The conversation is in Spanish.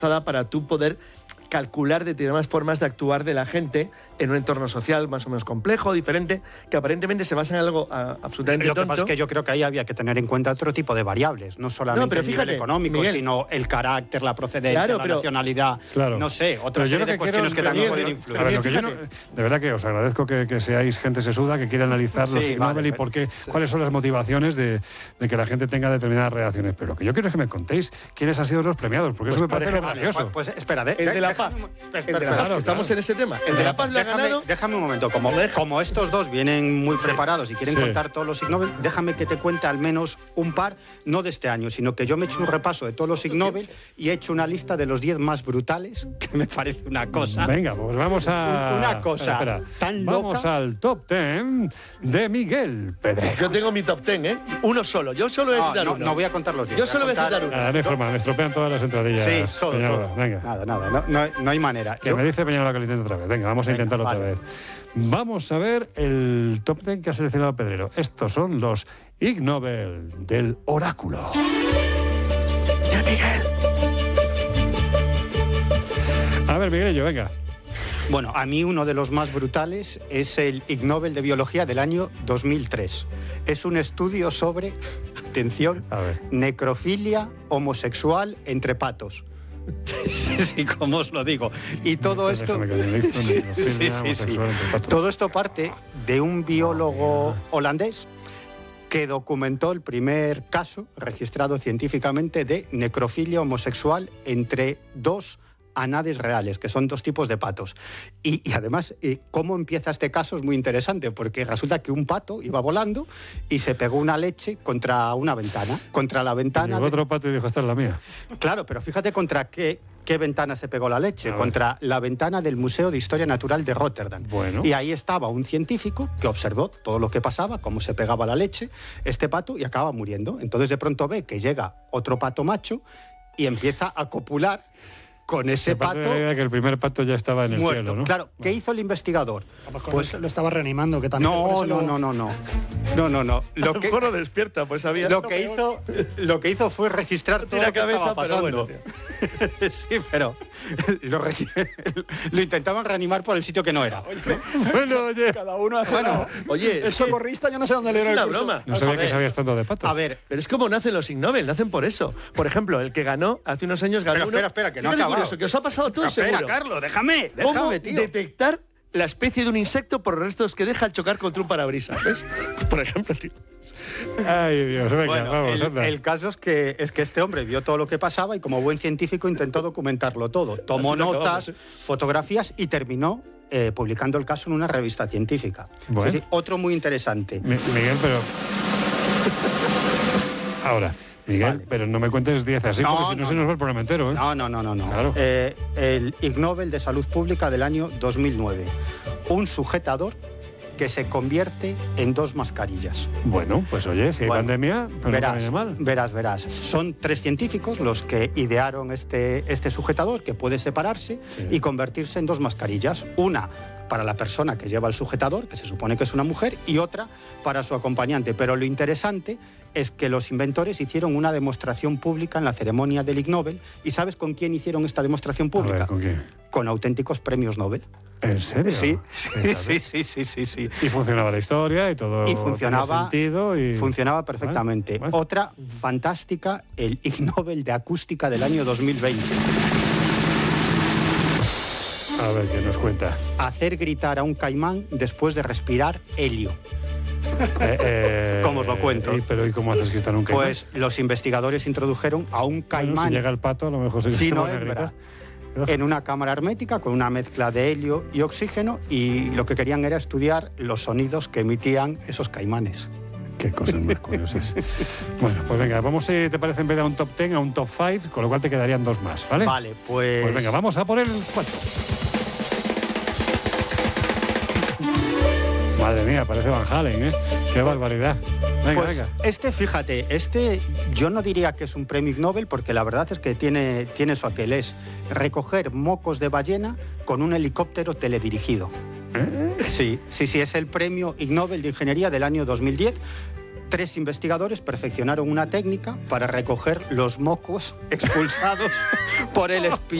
para tú poder calcular determinadas formas de actuar de la gente en un entorno social más o menos complejo, diferente, que aparentemente se basa en algo absolutamente tonto. Lo que pasa es que yo creo que ahí había que tener en cuenta otro tipo de variables, no solamente el nivel económico, Miguel, sino el carácter, la procedencia, la nacionalidad, no sé, otra serie de cuestiones que también pueden influir. A ver, de verdad que os agradezco que seáis gente sesuda, que quiera analizar los Ig Nobel y por qué, cuáles son las motivaciones de que la gente tenga determinadas reacciones. Pero lo que yo quiero es que me contéis quiénes han sido los premiados, porque eso me parece gracioso. Pues espera, el de la Paz. Claro, estamos en ese tema. El de la Paz lo ha ganado. Déjame un momento. Como estos dos vienen muy preparados y quieren contar todos los Ig Nobel, déjame que te cuente al menos un par, no de este año, sino que yo me he hecho un repaso de todos los Ig Nobel y he hecho una lista de los 10 más brutales, que me parece una cosa. Venga, pues vamos a... Una cosa tan loca. Vamos al top 10 de Miguel Pedrero. Yo tengo mi top 10, ¿eh? Uno solo. Yo solo voy a citar uno. No voy a contar los 10. Yo solo voy a citar uno. No hay forma, me estropean todas las entradillas. Sí, todo. Venga. Nada. No hay manera. Que me dice Peñalola que lo intente otra vez. Venga, vamos a intentarlo otra vez. Vamos a ver el top 10 que ha seleccionado Pedrero. Estos son los Ig Nobel del oráculo. De Miguel. A ver, Miguelillo, venga. Bueno, a mí uno de los más brutales es el Ig Nobel de Biología del año 2003. Es un estudio sobre, atención, necrofilia homosexual entre patos. Sí, como os lo digo. Y todo esto... Todo esto parte de un biólogo holandés que documentó el primer caso registrado científicamente de necrofilia homosexual entre dos anades reales, que son dos tipos de patos. Y además, cómo empieza este caso es muy interesante, porque resulta que un pato iba volando y se pegó una leche contra una ventana. Contra la ventana... Y otro pato y dijo, esta es la mía. Claro, pero fíjate contra qué ventana se pegó la leche. Contra la ventana del Museo de Historia Natural de Rotterdam. Bueno. Y ahí estaba un científico que observó todo lo que pasaba, cómo se pegaba la leche, este pato, y acaba muriendo. Entonces de pronto ve que llega otro pato macho y empieza a copular con ese pato. La idea que el primer pato ya estaba en el muerto. Cielo, ¿no? Claro, ¿qué hizo el investigador? Pues lo estaba reanimando, que también... No. Lo que no despierta, pues había... Lo que hizo fue registrar todo lo que estaba pasando. Sí, pero lo intentaban reanimar por el sitio que no era. Oye. Cada uno hace... Oye, el socorrista yo no sé dónde le era el curso. Broma. No sabía que sabías tanto de patos. A ver... Pero es como nacen los Ig Nobel, nacen por eso. Por ejemplo, el que ganó hace unos años ganó Espera, que no ha acabado. Curioso, que os ha pasado todo seguro. Espera, Carlos, déjame, ¿Cómo tío. detectar la especie de un insecto por restos que deja al chocar contra un parabrisas? ¿Ves? Por ejemplo, tío. Ay, Dios, venga, bueno, vamos, anda. El caso es que este hombre vio todo lo que pasaba y como buen científico intentó documentarlo todo. Tomó notas, fotografías y terminó publicando el caso en una revista científica. Bueno. Sí, otro muy interesante. Miguel, pero... Ahora... Miguel, pero no me cuentes 10 así, porque si no se nos va el programa entero, ¿eh? No. Claro. El Ig Nobel de Salud Pública del año 2009. Un sujetador que se convierte en 2 mascarillas. Bueno, pues oye, si hay pandemia, pues no viene mal. Verás. Son 3 científicos los que idearon este sujetador que puede separarse y convertirse en 2 mascarillas. Una para la persona que lleva el sujetador, que se supone que es una mujer, y otra para su acompañante. Pero lo interesante es que los inventores hicieron una demostración pública en la ceremonia del Ig Nobel. ¿Y sabes con quién hicieron esta demostración pública? A ver, ¿con quién? Con auténticos premios Nobel. ¿En serio? Sí. Y funcionaba la historia y todo. Y funcionaba, sentido y... funcionaba perfectamente. Bueno. Otra fantástica, el Ig Nobel de Acústica del año 2020. A ver, ¿qué nos cuenta? Hacer gritar a un caimán después de respirar helio. ¿Cómo os lo cuento? ¿Pero y cómo haces gritar a un caimán? Pues los investigadores introdujeron a un caimán... Bueno, si llega el pato, a lo mejor se no a gritar. En una cámara hermética con una mezcla de helio y oxígeno, y lo que querían era estudiar los sonidos que emitían esos caimanes. Qué cosas más curiosas. Bueno, pues venga, vamos, si te parece, en vez de a un top 10, a un top 5, con lo cual te quedarían 2 más, ¿vale? Vale, pues... Pues venga, vamos a por el 4. Madre mía, parece Van Halen, ¿eh? Qué barbaridad. Venga, pues fíjate, yo no diría que es un premio Ig Nobel, porque la verdad es que tiene su aquel, es recoger mocos de ballena con un helicóptero teledirigido. Sí, es el premio Ig Nobel de Ingeniería del año 2010. 3 investigadores perfeccionaron una técnica para recoger los mocos expulsados por el espinazo